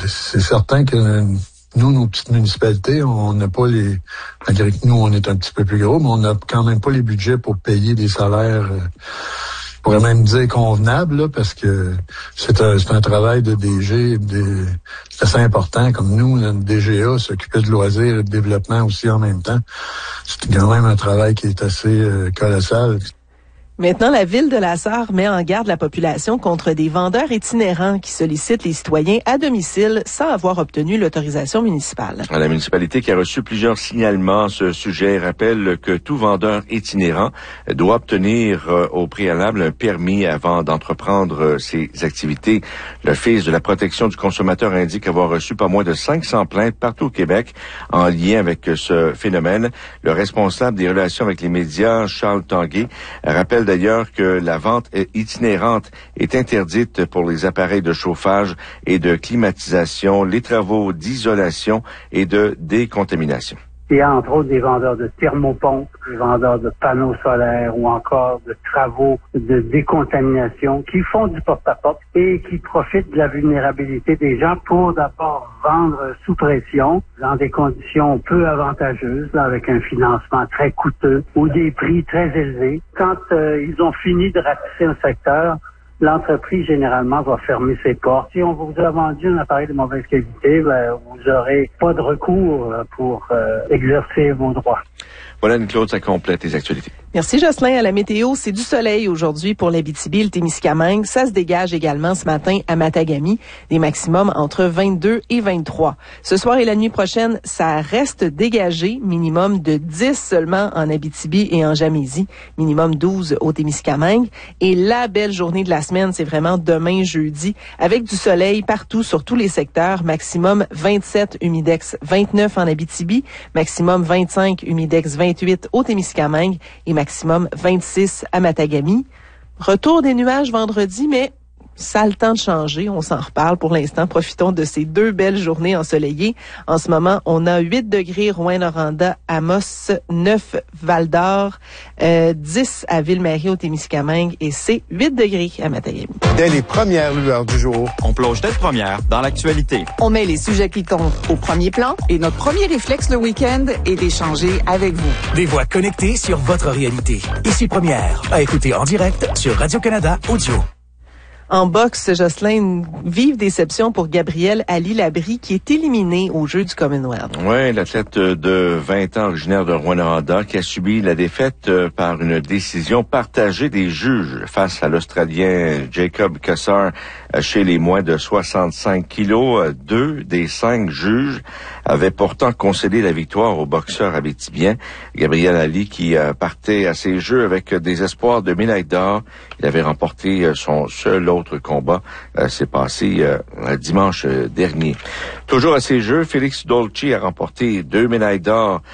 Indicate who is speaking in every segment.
Speaker 1: c'est certain que nous, nos petites municipalités, on n'a pas malgré que nous, on est un petit peu plus gros, mais on n'a quand même pas les budgets pour payer des salaires, je pourrais même dire convenables, là, parce que c'est un travail de DG, c'est assez important, comme nous, le DGA s'occupait de loisirs et de développement aussi en même temps. C'est quand même un travail qui est assez colossal.
Speaker 2: Maintenant, la ville de La Sarre met en garde la population contre des vendeurs itinérants qui sollicitent les citoyens à domicile sans avoir obtenu l'autorisation municipale.
Speaker 3: La municipalité qui a reçu plusieurs signalements à ce sujet rappelle que tout vendeur itinérant doit obtenir au préalable un permis avant d'entreprendre ses activités. L'Office de la protection du consommateur indique avoir reçu pas moins de 500 plaintes partout au Québec en lien avec ce phénomène. Le responsable des relations avec les médias, Charles Tanguay, rappelle d'ailleurs que la vente itinérante est interdite pour les appareils de chauffage et de climatisation, les travaux d'isolation et de décontamination.
Speaker 4: Il y a entre autres des vendeurs de thermopompes, des vendeurs de panneaux solaires ou encore de travaux de décontamination qui font du porte-à-porte et qui profitent de la vulnérabilité des gens pour d'abord vendre sous pression dans des conditions peu avantageuses, là, avec un financement très coûteux ou des prix très élevés. Quand ils ont fini de ratisser un secteur, l'entreprise, généralement, va fermer ses portes. Si on vous a vendu un appareil de mauvaise qualité, vous n'aurez pas de recours pour exercer vos droits.
Speaker 3: Voilà, Anne-Claude, ça complète les actualités.
Speaker 2: Merci, Jocelyn. À la météo, c'est du soleil aujourd'hui pour l'Abitibi et le Témiscamingue. Ça se dégage également ce matin à Matagami. Des maximums entre 22 et 23. Ce soir et la nuit prochaine, ça reste dégagé. Minimum de 10 seulement en Abitibi et en Gamésie. Minimum 12 au Témiscamingue. Et la belle journée de la semaine, c'est vraiment demain, jeudi, avec du soleil partout sur tous les secteurs. Maximum 27, humidex 29 en Abitibi. Maximum 25, humidex 28 au Témiscamingue. Et maximum 26 à Matagami. Retour des nuages vendredi, mais ça a le temps de changer. On s'en reparle pour l'instant. Profitons de ces deux belles journées ensoleillées. En ce moment, on a 8 degrés Rouyn-Noranda, Amos, 9 Val-d'Or, 10 à Ville-Marie au Témiscamingue et c'est 8 degrés à Matagami.
Speaker 5: Dès les premières lueurs du jour,
Speaker 6: on plonge tête première dans l'actualité.
Speaker 7: On met les sujets qui comptent au premier plan et notre premier réflexe le week-end est d'échanger avec vous.
Speaker 8: Des voix connectées sur votre réalité. Ici Première, à écouter en direct sur Radio-Canada Audio.
Speaker 2: En boxe, Jocelyn, une vive déception pour Gabriel Ali-Labrie qui est éliminé aux Jeux du Commonwealth.
Speaker 3: Oui, l'athlète de 20 ans originaire de Rouyn-Noranda qui a subi la défaite par une décision partagée des juges face à l'Australien Jacob Cassar chez les moins de 65 kilos. 2 des 5 juges avaient pourtant concédé la victoire au boxeur abitibien. Gabriel Ali qui partait à ces Jeux avec des espoirs de médaille d'or. Il avait remporté son seul autre combat. C'est passé dimanche dernier. Toujours à ces Jeux, Félix Dolce a remporté 2 médailles d'or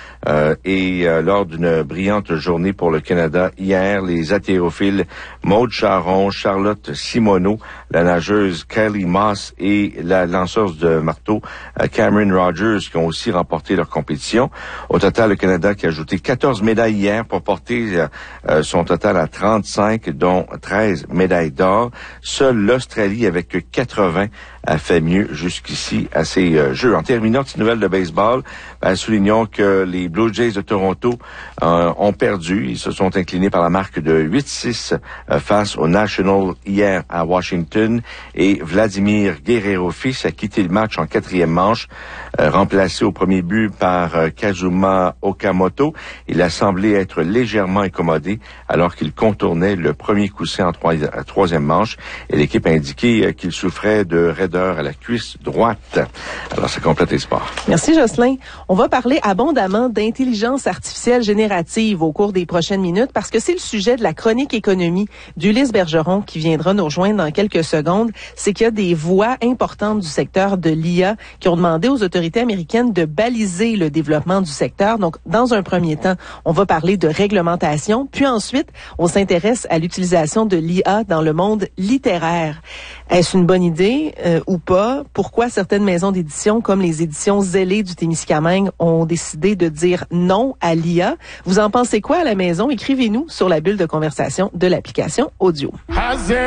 Speaker 3: et lors d'une brillante journée pour le Canada hier, les haltérophiles Maude Charron, Charlotte Simoneau, la nageuse Kylie Moss et la lanceuse de marteau Cameron Rogers qui ont aussi remporté leur compétition. Au total, le Canada qui a ajouté 14 médailles hier pour porter son total à 35, dont 13 médailles d'or. Seule l'Australie, avec 80, a fait mieux jusqu'ici à ces Jeux. En terminant, petite nouvelle de baseball, soulignons que les Blue Jays de Toronto ont perdu. Ils se sont inclinés par la marque de 8-6 face aux Nationals hier à Washington. Et Vladimir Guerrero Fils a quitté le match en 4e manche, remplacé au premier but par Kazuma Okamoto. Il a semblé être légèrement incommodé alors qu'il contournait le premier coussin en 3e manche. Et l'équipe a indiqué qu'il souffrait de raideur à la cuisse droite. Alors, ça complète les sports.
Speaker 2: Merci, Jocelyn. On va parler abondamment d'intelligence artificielle générative au cours des prochaines minutes parce que c'est le sujet de la chronique économie d'Ulysse Bergeron qui viendra nous rejoindre dans quelques secondes. C'est qu'il y a des voix importantes du secteur de l'IA qui ont demandé aux autorités américaines de baliser le développement du secteur. Donc, dans un premier temps, on va parler de réglementation. Puis ensuite, on s'intéresse à l'utilisation de l'IA dans le monde littéraire. Est-ce une bonne idée ou pas? Pourquoi certaines maisons d'édition, comme les éditions Zélé du Témiscamingue, ont décidé de dire non à l'IA? Vous en pensez quoi à la maison? Écrivez-nous sur la bulle de conversation de l'application audio.